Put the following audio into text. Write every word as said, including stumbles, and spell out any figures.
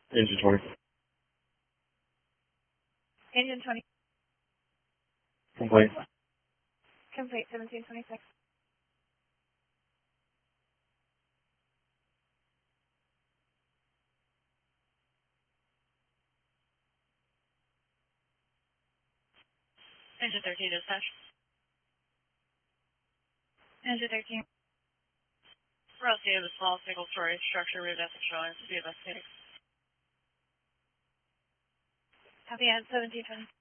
Engine twenty. Engine twenty. Complete. Complete, seventeen twenty-six. Engine thirteen dispatch. Engine thirteen. We're on scene of a small single-story structure with ethics showing to be investigating. Copy at seventeen twenty.